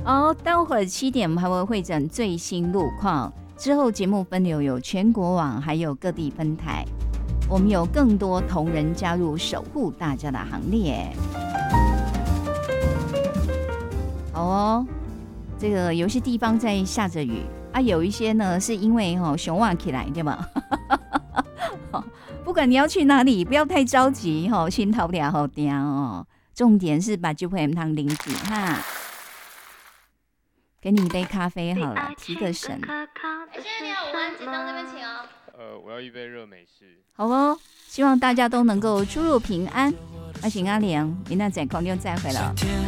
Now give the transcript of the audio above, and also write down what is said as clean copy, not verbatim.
好，待会儿7点我们还会会诊最新路况，之后节目分流有全国网，还有各地分台，我们有更多同仁加入守护大家的行列。好哦，这个有些地方在下着雨啊，有一些呢是因为熊晚起来对吗？不管你要去哪里，不要太着急心头俩好掉哦。重点是把酒杯唔汤淋起哈。给你一杯咖啡好了，提个神。 现在你好，我们紧张这边请哦。 我要一杯热美式。 好哦，希望大家都能够出入平安。我是阿良，明天在空中再会了。